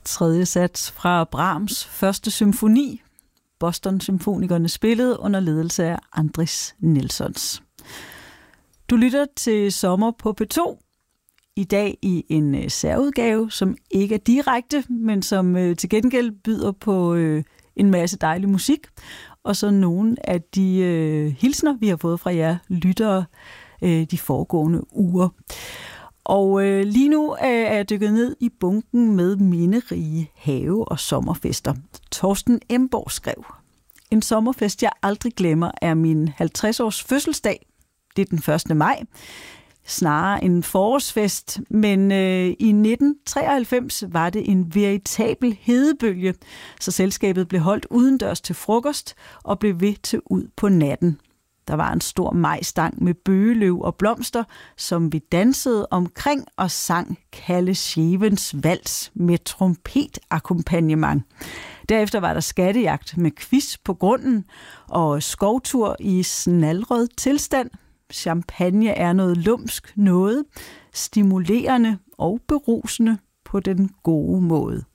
tredje sats fra Brahms' første symfoni. Boston-symfonikerne spillede under ledelse af Andris Nelsons. Du lytter til Sommer på P2. I dag i en særudgave, som ikke er direkte, men som til gengæld byder på en masse dejlig musik. Og så nogle af de hilsner, vi har fået fra jer lyttere de foregående uger. Og lige nu er jeg dykket ned i bunken med minderige have- og sommerfester. Torsten Emborg skrev: En sommerfest, jeg aldrig glemmer, er min 50-års fødselsdag. Det er den 1. maj. Snarere en forårsfest, men i 1993 var det en veritabel hedebølge, så selskabet blev holdt udendørs til frokost og blev ved til ud på natten. Der var en stor majstang med bøgeløv og blomster, som vi dansede omkring og sang Kalle Schevens vals med trompetakkompagnement. Derefter var der skattejagt med quiz på grunden og skovtur i snalrød tilstand. Champagne er noget lumsk noget, stimulerende og berusende på den gode måde.